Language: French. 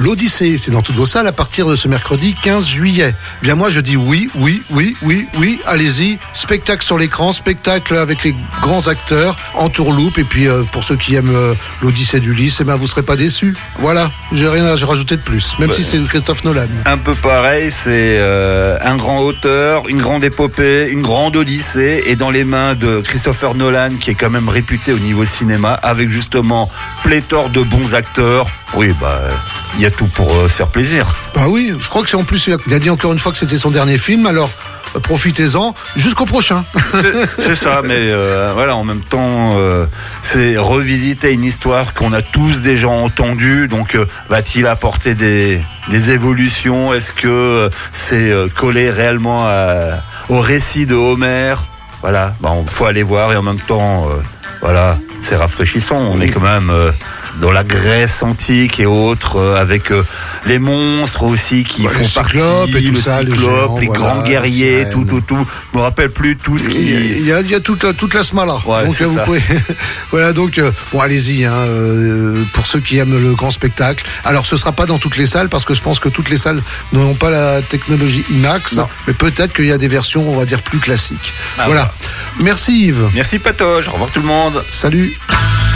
l'Odyssée. C'est dans toutes vos salles à partir de ce mercredi 15 juillet. Eh bien moi je dis oui, allez-y. Spectacle sur l'écran, spectacle avec les grands acteurs en tourloupe. Et puis pour ceux qui aiment l'Odyssée d'Ulysse, eh ben vous serez pas déçus. Voilà, j'ai rien à rajouter de plus. Même si c'est Christophe Nolan. Un peu pareil, c'est un grand auteur, une grande épopée, une grande Odyssée, et dans les mains de Christopher Nolan, qui est quand même réputé au niveau cinéma, avec justement pléthore de bons acteurs. Oui, il y a tout pour se faire plaisir. Bah oui, je crois que c'est en plus, il a dit encore une fois que c'était son dernier film, alors profitez-en jusqu'au prochain. C'est ça, mais voilà, en même temps, c'est revisiter une histoire qu'on a tous déjà entendue. Donc, va-t-il apporter des évolutions? Est-ce que c'est collé réellement au récit de Homère? Voilà, faut aller voir, et en même temps, voilà, c'est rafraîchissant. On est quand même dans la Grèce antique et autres, avec les monstres aussi qui font partie, et tout ça, les grands guerriers, tout. Je me rappelle plus tout ce qui. Il y a toute la smala. Ouais, donc vous pouvez. Voilà, donc allez-y. Pour ceux qui aiment le grand spectacle. Alors ce sera pas dans toutes les salles parce que je pense que toutes les salles n'ont pas la technologie IMAX, mais peut-être qu'il y a des versions, on va dire, plus classiques. Voilà. Merci Yves. Merci Patoche. Au revoir tout le monde. Salut.